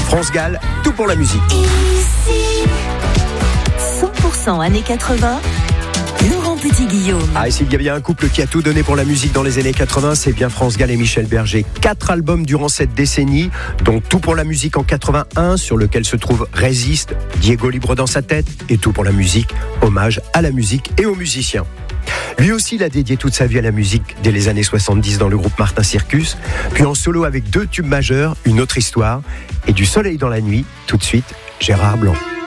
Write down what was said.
France Gall, tout pour la musique. Ici, 100% années 80, Laurent Petit-Guillaume. Ah, et s'il y a bien un couple qui a tout donné pour la musique dans les années 80, c'est bien France Gall et Michel Berger. 4 albums durant cette décennie, dont Tout pour la musique en 81, sur lequel se trouve Résiste, Diego libre dans sa tête, et Tout pour la musique, hommage à la musique et aux musiciens. Lui aussi, il a dédié toute sa vie à la musique dès les années 70 dans le groupe Martin Circus, puis en solo avec 2 tubes majeurs, Une autre histoire, et Du soleil dans la nuit, tout de suite, Gérard Blanc.